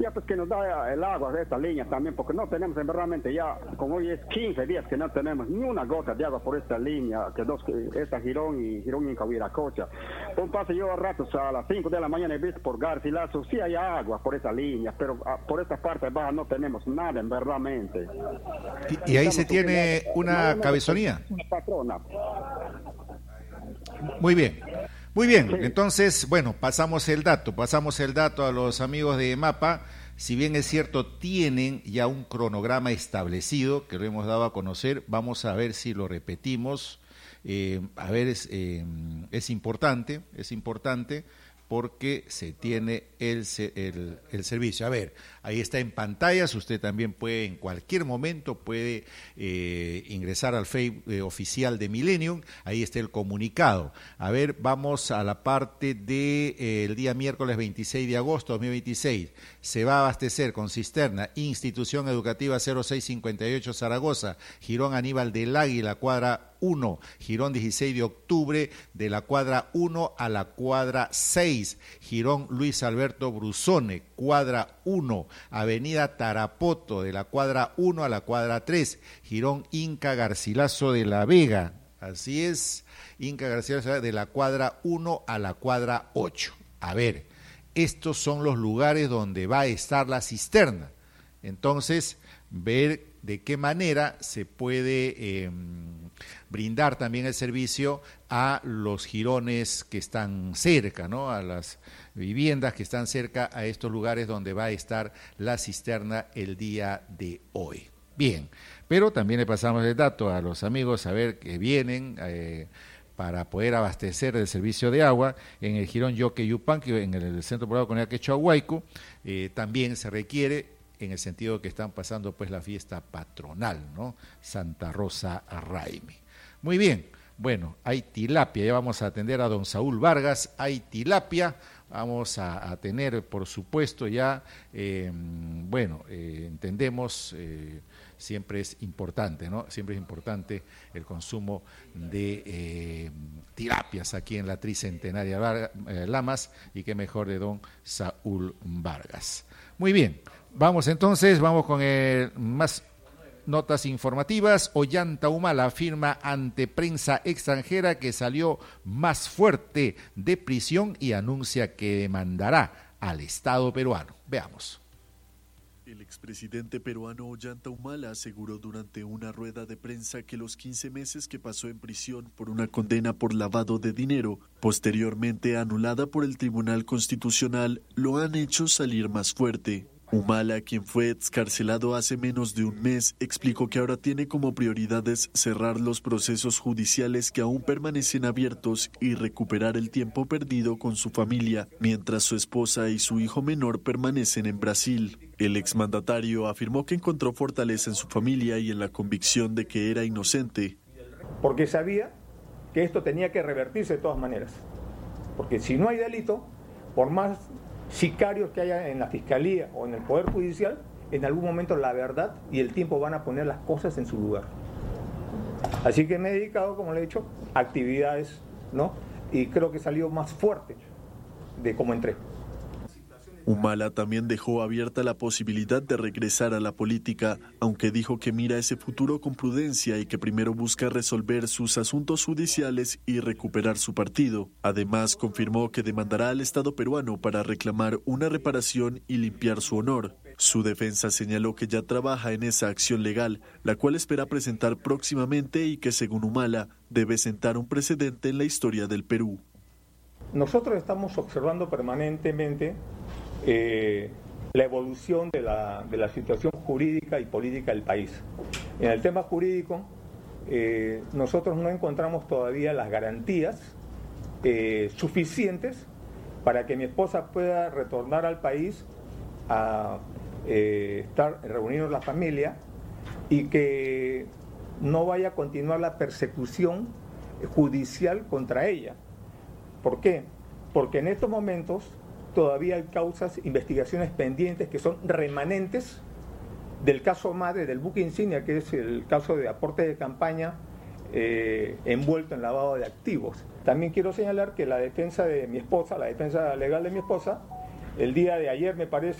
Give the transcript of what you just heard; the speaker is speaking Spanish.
día pues que nos da el agua de esta línea también, porque no tenemos realmente ya, como hoy es 15 días que no tenemos ni una gota de agua por esta línea, esta Girón y Incaviracocha. Un paso yo a ratos a las 5 de la mañana he visto por Garcilaso, sí hay agua por esa línea, pero por esta parte baja no tenemos nada verdaderamente. Y ahí se tiene una cabezonía. Una patrona. Muy bien. Muy bien, Sí. entonces, bueno, pasamos el dato a los amigos de MAPA. Si bien es cierto, tienen ya un cronograma establecido que lo hemos dado a conocer, vamos a ver si lo repetimos. Es importante porque se tiene el servicio. A ver, ahí está en pantallas, usted también puede en cualquier momento puede ingresar al Facebook oficial de Millennium, ahí está el comunicado. A ver, vamos a la parte de el día miércoles 26 de agosto de 2026. Se va a abastecer con cisterna, Institución Educativa 0658 Zaragoza, Girón Aníbal del Águila, cuadra 1, Girón 16 de octubre, de la cuadra 1 a la cuadra 6, Girón Luis Alberto Brusone, cuadra 1, Avenida Tarapoto, de la cuadra 1 a la cuadra 3, Girón Inca Garcilaso de la Vega, así es, Inca Garcilaso de la cuadra 1 a la cuadra 8. A ver, estos son los lugares donde va a estar la cisterna. Entonces, ver de qué manera se puede brindar también el servicio a los girones que están cerca, ¿no? A las viviendas que están cerca a estos lugares donde va a estar la cisterna el día de hoy. Bien, pero también le pasamos el dato a los amigos a ver que vienen para poder abastecer el servicio de agua en el Girón Yoque Yupanqui, en el Centro Poblado Comunidad Quechua-Huayco, también se requiere en el sentido que están pasando pues la fiesta patronal, ¿no? Santa Rosa Raimi. Muy bien, bueno, hay tilapia, ya vamos a atender a don Saúl Vargas, hay tilapia, vamos a tener por supuesto ya, entendemos, siempre es importante, ¿no? Siempre es importante el consumo de tilapias aquí en la Tricentenaria Lamas, y qué mejor de don Saúl Vargas. Muy bien, vamos con más notas informativas. Ollanta Humala afirma ante prensa extranjera que salió más fuerte de prisión y anuncia que demandará al Estado peruano. Veamos. El expresidente peruano Ollanta Humala aseguró durante una rueda de prensa que los 15 meses que pasó en prisión por una condena por lavado de dinero, posteriormente anulada por el Tribunal Constitucional, lo han hecho salir más fuerte. Humala, quien fue excarcelado hace menos de un mes, explicó que ahora tiene como prioridades cerrar los procesos judiciales que aún permanecen abiertos y recuperar el tiempo perdido con su familia, mientras su esposa y su hijo menor permanecen en Brasil. El exmandatario afirmó que encontró fortaleza en su familia y en la convicción de que era inocente. Porque sabía que esto tenía que revertirse de todas maneras. Porque si no hay delito, por más sicarios que haya en la Fiscalía o en el Poder Judicial, en algún momento la verdad y el tiempo van a poner las cosas en su lugar. Así que me he dedicado, como le he dicho, a actividades, ¿no? Y creo que salió más fuerte de cómo entré. Humala también dejó abierta la posibilidad de regresar a la política, aunque dijo que mira ese futuro con prudencia y que primero busca resolver sus asuntos judiciales y recuperar su partido. Además, confirmó que demandará al Estado peruano para reclamar una reparación y limpiar su honor. Su defensa señaló que ya trabaja en esa acción legal, la cual espera presentar próximamente y que, según Humala, debe sentar un precedente en la historia del Perú. Nosotros estamos observando permanentemente la evolución de la situación jurídica y política del país. En el tema jurídico, nosotros no encontramos todavía las garantías suficientes para que mi esposa pueda retornar al país a reunirnos la familia y que no vaya a continuar la persecución judicial contra ella. ¿Por qué? Porque en estos momentos todavía hay causas, investigaciones pendientes que son remanentes del caso madre del buque insignia, que es el caso de aporte de campaña envuelto en lavado de activos. También quiero señalar que la defensa de mi esposa, la defensa legal de mi esposa, el día de ayer me parece